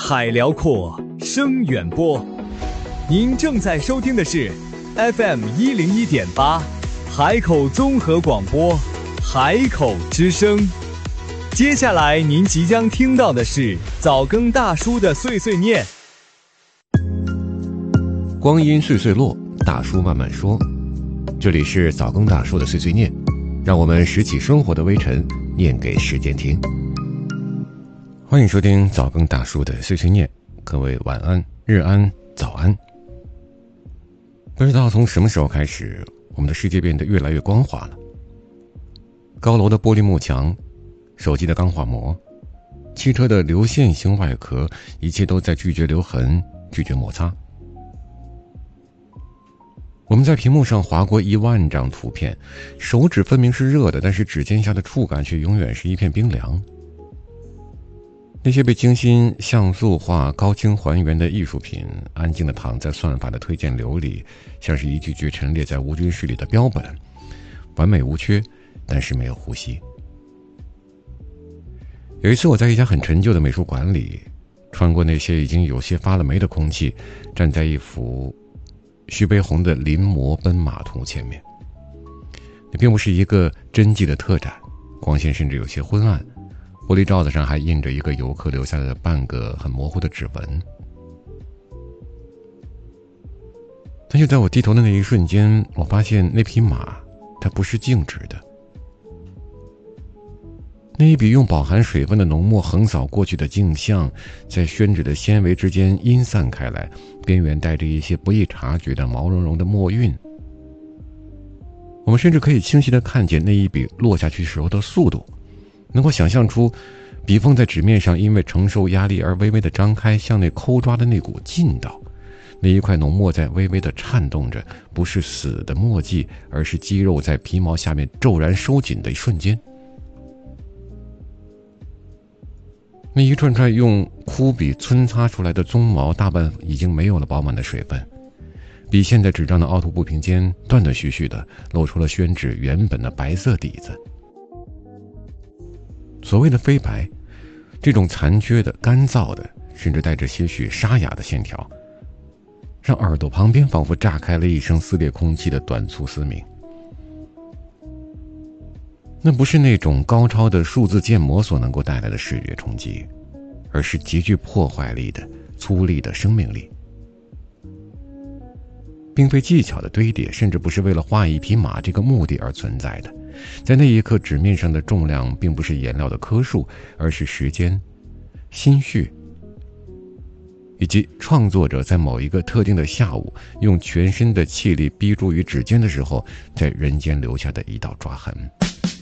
海辽阔，声远播。您正在收听的是 FM101.8 海口综合广播，海口之声。接下来您即将听到的是早更大叔的碎碎念。 光阴岁岁落，大叔慢慢说。这里是早更大叔的碎碎念，让我们拾起生活的微尘，念给时间听。欢迎收听早更大叔的碎碎念，各位晚安、日安、早安。不知道从什么时候开始，我们的世界变得越来越光滑了。高楼的玻璃幕墙，手机的钢化膜，汽车的流线型外壳，一切都在拒绝留痕，拒绝摩擦。我们在屏幕上划过10000张图片，手指分明是热的，但是指尖下的触感却永远是一片冰凉。那些被精心像素化、高清还原的艺术品，安静地躺在算法的推荐流里，像是一句句陈列在无菌室里的标本，完美无缺，但是没有呼吸。有一次我在一家很陈旧的美术馆里，穿过那些已经有些发了霉的空气，站在一幅徐悲鸿的临摹奔马图前面。那并不是一个真迹的特展，光线甚至有些昏暗，玻璃罩子上还印着一个游客留下的半个很模糊的指纹。但就在我低头的那一瞬间，我发现那匹马它不是静止的。那一笔用饱含水分的浓墨横扫过去的镜像，在宣纸的纤维之间阴散开来，边缘带着一些不易察觉的毛茸茸的墨韵。我们甚至可以清晰地看见那一笔落下去时候的速度，能够想象出笔锋在纸面上因为承受压力而微微地张开，向内抠抓的那股劲道。那一块浓墨在微微地颤动着，不是死的墨迹，而是肌肉在皮毛下面骤然收紧的一瞬间。那一串串用枯笔皴擦出来的鬃毛，大半已经没有了饱满的水分，笔线在纸张的凹凸不平间断断续续的露出了宣纸原本的白色底子。所谓的飞白，这种残缺的、干燥的，甚至带着些许沙哑的线条，让耳朵旁边仿佛炸开了一声撕裂空气的短促嘶鸣。那不是那种高超的数字建模所能够带来的视觉冲击，而是极具破坏力的、粗粝的生命力。并非技巧的堆叠，甚至不是为了画一匹马这个目的而存在的。在那一刻，纸面上的重量并不是颜料的颗数，而是时间、心绪，以及创作者在某一个特定的下午，用全身的气力逼注于指尖的时候，在人间留下的一道抓痕。